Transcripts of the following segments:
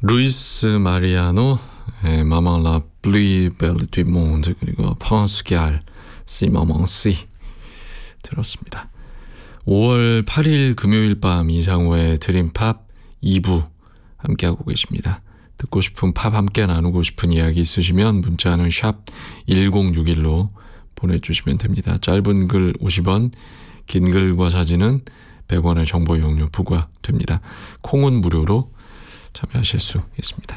루이스 마리아노, 마만 라 블리 벨 뒤몬드, 그리고 파스칼 시 마만 시 들었습니다. 5월 8일 금요일 밤 이상호의 드림팝 2부 함께하고 계십니다. 듣고 싶은 팝 함께 나누고 싶은 이야기 있으시면 문자는 샵 1061로 보내주시면 됩니다. 짧은 글 50원, 긴 글과 사진은 100원의 정보 이용료 부과됩니다. 콩은 무료로 참여하실 수 있습니다.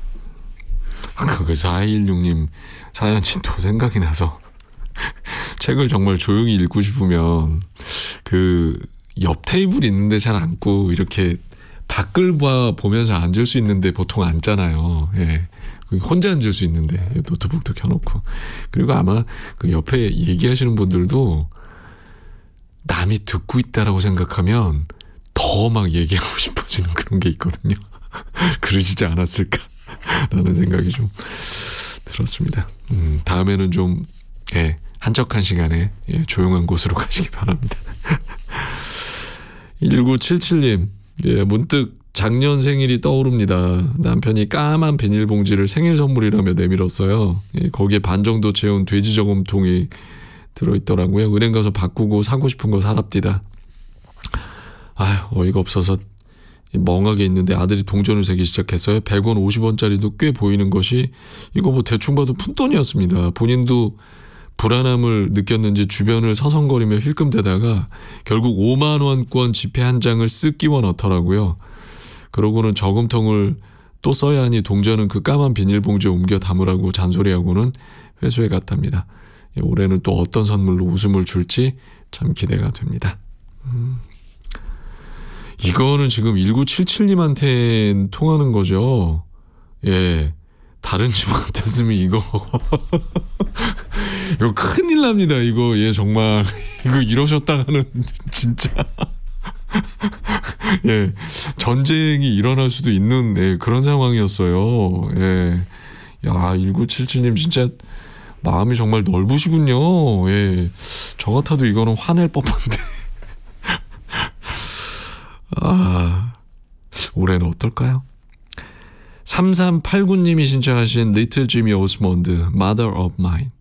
그 4216님 사연이 또 생각이 나서 책을 정말 조용히 읽고 싶으면 그 옆 테이블 있는데 잘 앉고 이렇게 밖을 보면서 앉을 수 있는데 보통 앉잖아요. 예. 혼자 앉을 수 있는데 노트북도 켜놓고. 그리고 아마 그 옆에 얘기하시는 분들도 남이 듣고 있다라고 생각하면 더 막 얘기하고 싶어지는 그런 게 있거든요. 그러시지 않았을까라는 생각이 좀 들었습니다. 다음에는 좀 한적한 시간에 조용한 곳으로 가시기 바랍니다. 1977님, 문득 작년 생일이 떠오릅니다. 남편이 까만 비닐봉지를 생일 선물이라며 내밀었어요. 거기에 반 정도 채운 돼지 저금통이 들어있더라고요. 은행 가서 바꾸고 사고 싶은 거 사랍디다. 어이가 없어서 멍하게 있는데 아들이 동전을 세기 시작했어요. 100원, 50원짜리도 꽤 보이는 것이 이거 뭐 대충 봐도 푼돈이었습니다. 본인도 불안함을 느꼈는지 주변을 서성거리며 힐끔대다가 결국 5만 원권 지폐 한 장을 쓱 끼워 넣더라고요. 그러고는 저금통을 또 써야 하니 동전은 그 까만 비닐봉지에 옮겨 담으라고 잔소리하고는 회수해 갔답니다. 올해는 또 어떤 선물로 웃음을 줄지 참 기대가 됩니다. 이거는 지금 1977님한테 통하는 거죠. 예. 다른 집한테쓰면 이거 큰일 납니다. 이거 정말 이거 이러셨다가는 진짜 전쟁이 일어날 수도 있는 그런 상황이었어요. 야, 1977님 진짜 마음이 정말 넓으시군요. 저 같아도 이거는 화낼 법한데. 올해는 어떨까요? 3389님이 신청하신 리틀 지미 오스몬드 Mother of Mine.